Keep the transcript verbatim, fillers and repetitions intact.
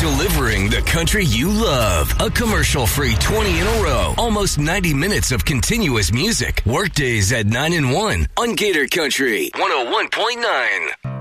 Delivering the country you love. A commercial-free twenty in a row. Almost ninety minutes of continuous music. Workdays at nine and one on Gator Country one oh one point nine.